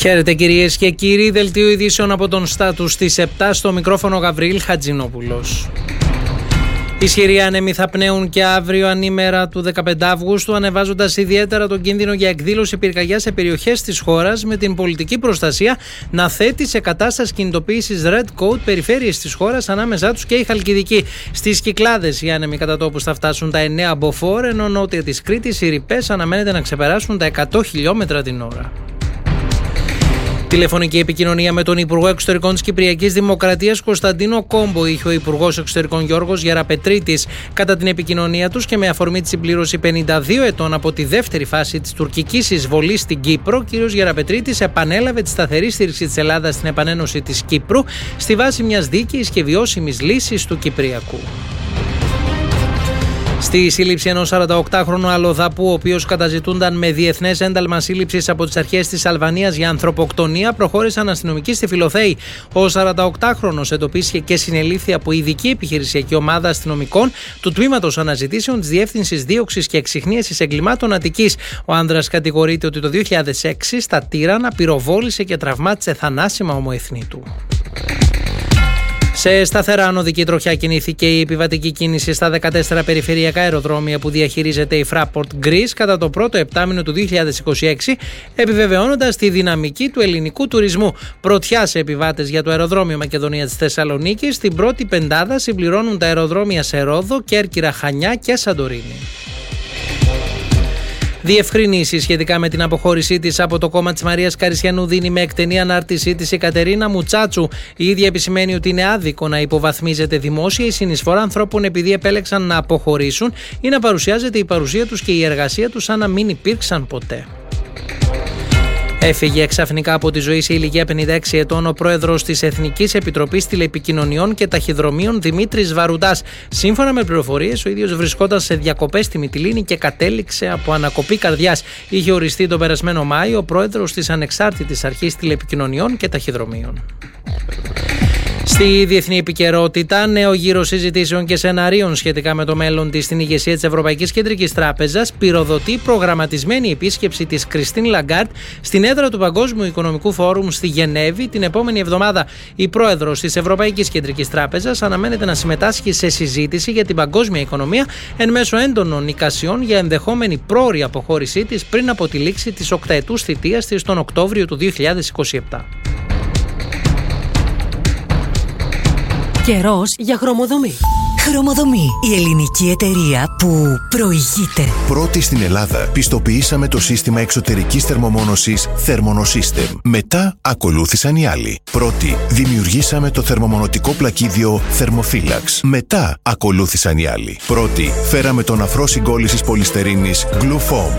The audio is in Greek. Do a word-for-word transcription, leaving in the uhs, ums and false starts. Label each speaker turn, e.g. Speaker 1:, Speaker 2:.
Speaker 1: Χαίρετε κυρίες και κύριοι, δελτίο ειδήσεων από τον Στάτους στις επτά, στο μικρόφωνο Γαβριήλ Χατζηνόπουλος. Ισχυροί άνεμοι θα πνέουν και αύριο ανήμερα του δεκαπέντε Αυγούστου, ανεβάζοντας ιδιαίτερα τον κίνδυνο για εκδήλωση πυρκαγιάς σε περιοχές της χώρας, με την πολιτική προστασία να θέτει σε κατάσταση κινητοποίησης Red Code περιφέρειες της χώρας, ανάμεσά τους και η Χαλκιδική. Στις Κυκλάδες οι άνεμοι κατά τόπους θα φτάσουν τα εννέα μποφόρ, ενώ νότια της Κρήτης οι ρηπές αναμένεται να ξεπεράσουν τα εκατό χιλιόμετρα την ώρα. Τηλεφωνική επικοινωνία με τον Υπουργό Εξωτερικών της Κυπριακής Δημοκρατίας Κωνσταντίνο Κόμπο είχε ο Υπουργός Εξωτερικών Γιώργος Γεραπετρίτης. Κατά την επικοινωνία τους και με αφορμή τη συμπλήρωση πενήντα δύο ετών από τη δεύτερη φάση της τουρκικής εισβολής στην Κύπρο, ο κ. Γεραπετρίτης επανέλαβε τη σταθερή στήριξη της Ελλάδας στην επανένωση της Κύπρου στη βάση μιας δίκαιης και βιώσιμης λύσης του Κυπριακού. Στη σύλληψη ενός σαρανταοκτάχρονου αλλοδαπού, ο οποίος καταζητούνταν με διεθνές ένταλμα σύλληψης από τις αρχές της Αλβανίας για ανθρωποκτονία, προχώρησαν αστυνομικοί στη Φιλοθέη. Ο σαρανταοκτάχρονος εντοπίστηκε και συνελήφθη από ειδική επιχειρησιακή ομάδα αστυνομικών του Τμήματος Αναζητήσεων της Διεύθυνσης Δίωξης και Εξιχνίασης Εγκλημάτων Αττικής. Ο άνδρας κατηγορείται ότι το δύο χιλιάδες έξι στα Τύρανα πυροβόλησε και τραυμάτισε θανάσιμα ομοεθνή του. Σε σταθερά ανωδική τροχιά κινήθηκε η επιβατική κίνηση στα δεκατέσσερα περιφερειακά αεροδρόμια που διαχειρίζεται η Fraport Greece κατά το πρώτο επτάμηνο του δύο χιλιάδες είκοσι έξι, επιβεβαιώνοντας τη δυναμική του ελληνικού τουρισμού. Πρωτιά σε επιβάτες για το αεροδρόμιο Μακεδονία της Θεσσαλονίκης, στην πρώτη πεντάδα συμπληρώνουν τα αεροδρόμια σε Ρόδο, Κέρκυρα, Χανιά και Σαντορίνη. Διευκρινήσεις σχετικά με την αποχώρησή της από το κόμμα της Μαρίας Καρισιανού δίνει με εκτενή ανάρτησή της η Κατερίνα Μουτσάτσου. Η ίδια επισημαίνει ότι είναι άδικο να υποβαθμίζεται δημόσια η συνεισφορά ανθρώπων επειδή επέλεξαν να αποχωρήσουν ή να παρουσιάζεται η παρουσία τους και η εργασία τους σαν να μην υπήρξαν ποτέ. Έφυγε ξαφνικά από τη ζωή σε ηλικία πενήντα έξι ετών ο πρόεδρος της Εθνικής Επιτροπής Τηλεπικοινωνιών και Ταχυδρομείων Δημήτρης Βαρουντάς. Σύμφωνα με πληροφορίες, ο ίδιος βρισκόταν σε διακοπές στη Μυτιλήνη και κατέληξε από ανακοπή καρδιάς. Είχε οριστεί τον περασμένο Μάιο ο πρόεδρος της Ανεξάρτητης Αρχής Τηλεπικοινωνιών και Ταχυδρομείων. Στη διεθνή επικαιρότητα, νέο γύρο συζητήσεων και σεναρίων σχετικά με το μέλλον της στην ηγεσία της Ευρωπαϊκής Κεντρικής Τράπεζας πυροδοτεί προγραμματισμένη επίσκεψη της Κριστίν Λαγκάρντ στην έδρα του Παγκόσμιου Οικονομικού Φόρουμ στη Γενέβη την επόμενη εβδομάδα. Η πρόεδρος της Ευρωπαϊκής Κεντρικής Τράπεζας αναμένεται να συμμετάσχει σε συζήτηση για την παγκόσμια οικονομία εν μέσω έντονων εικασιών για ενδεχόμενη πρόωρη αποχώρησή της πριν από τη λήξη της οκταετούς θητείας της τον Οκτώβριο του δύο χιλιάδες είκοσι επτά.
Speaker 2: Καιρός για χρωμοδομή. Χρωμοδομή. Η ελληνική εταιρεία που προηγείται.
Speaker 3: Πρώτη στην Ελλάδα πιστοποιήσαμε το σύστημα εξωτερικής θερμομόνωσης Thermonosystem. Μετά ακολούθησαν οι άλλοι. Πρώτη δημιουργήσαμε το θερμομονωτικό πλακίδιο Thermophilax. Μετά ακολούθησαν οι άλλοι. Πρώτη φέραμε τον αφρό συγκόλλησης πολυστερίνης Glue Foam.